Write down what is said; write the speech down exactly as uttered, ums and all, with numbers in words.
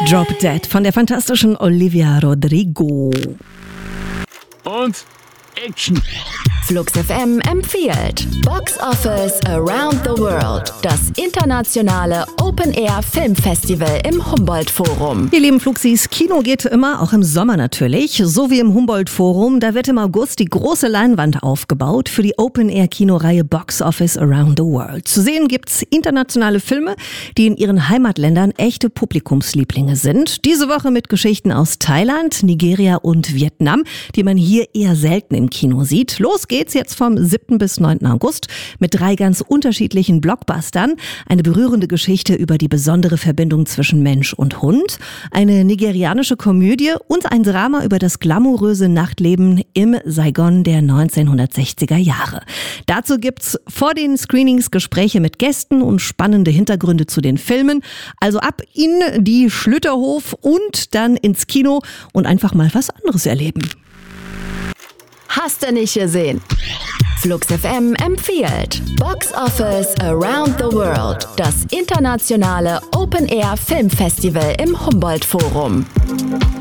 Drop Dead von der fantastischen Olivia Rodrigo. Und Action! Flux F M empfiehlt Box Office Around the World, das internationale Open-Air-Filmfestival im Humboldt-Forum. Ihr lieben Fluxis, Kino geht immer, auch im Sommer natürlich, so wie im Humboldt-Forum. Da wird im August die große Leinwand aufgebaut für die Open-Air-Kinoreihe Box Office Around the World. Zu sehen gibt's internationale Filme, die in ihren Heimatländern echte Publikumslieblinge sind. Diese Woche mit Geschichten aus Thailand, Nigeria und Vietnam, die man hier eher selten im Kino sieht. Los geht's jetzt vom siebten bis neunten August mit drei ganz unterschiedlichen Blockbustern. Eine berührende Geschichte über die besondere Verbindung zwischen Mensch und Hund, eine nigerianische Komödie und ein Drama über das glamouröse Nachtleben im Saigon der neunzehnhundertsechziger Jahre. Dazu gibt's vor den Screenings Gespräche mit Gästen und spannende Hintergründe zu den Filmen. Also ab in die Schlüterhof und dann ins Kino und einfach mal was anderes erleben. Hast du nicht gesehen? Flux F M empfiehlt Box Office Around the World, das internationale Open-Air-Filmfestival im Humboldt-Forum.